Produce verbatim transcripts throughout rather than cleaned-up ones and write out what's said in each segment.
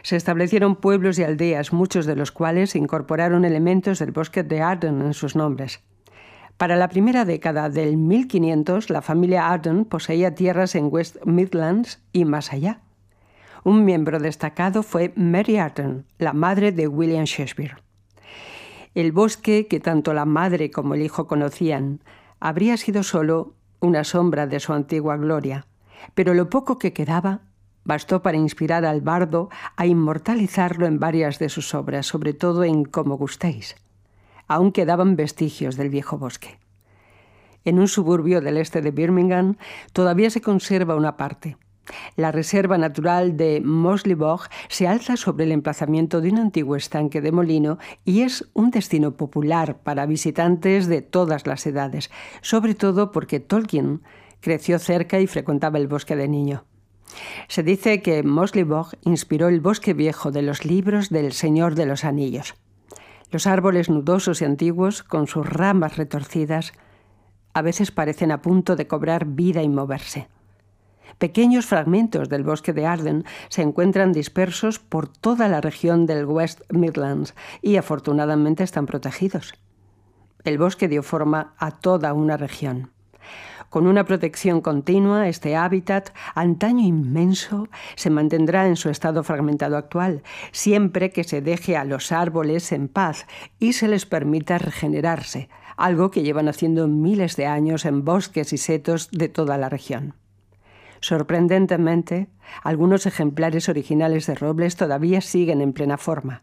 se establecieron pueblos y aldeas, muchos de los cuales incorporaron elementos del bosque de Arden en sus nombres. Para la primera década del mil quinientos, la familia Arden poseía tierras en West Midlands y más allá. Un miembro destacado fue Mary Arden, la madre de William Shakespeare. El bosque, que tanto la madre como el hijo conocían, habría sido solo una sombra de su antigua gloria, pero lo poco que quedaba bastó para inspirar al bardo a inmortalizarlo en varias de sus obras, sobre todo en Como gustéis. Aún quedaban vestigios del viejo bosque. En un suburbio del este de Birmingham todavía se conserva una parte. La reserva natural de Moseley Bog se alza sobre el emplazamiento de un antiguo estanque de molino y es un destino popular para visitantes de todas las edades, sobre todo porque Tolkien creció cerca y frecuentaba el bosque de niño. Se dice que Moseley Bog inspiró el bosque viejo de los libros del Señor de los Anillos. Los árboles nudosos y antiguos, con sus ramas retorcidas, a veces parecen a punto de cobrar vida y moverse. Pequeños fragmentos del bosque de Arden se encuentran dispersos por toda la región del West Midlands y afortunadamente están protegidos. El bosque dio forma a toda una región. Con una protección continua, este hábitat, antaño inmenso, se mantendrá en su estado fragmentado actual, siempre que se deje a los árboles en paz y se les permita regenerarse, algo que llevan haciendo miles de años en bosques y setos de toda la región. Sorprendentemente, algunos ejemplares originales de robles todavía siguen en plena forma.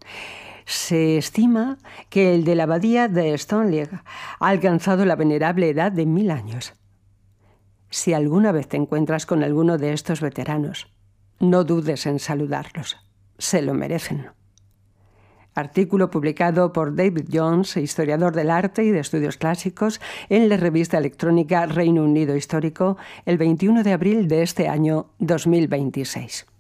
Se estima que el de la abadía de Stoneleigh ha alcanzado la venerable edad de mil años. Si alguna vez te encuentras con alguno de estos veteranos, no dudes en saludarlos. Se lo merecen. Artículo publicado por David Jones, historiador del arte y de estudios clásicos, en la revista electrónica Reino Unido Histórico, el veintiuno de abril de este año dos mil veintiséis.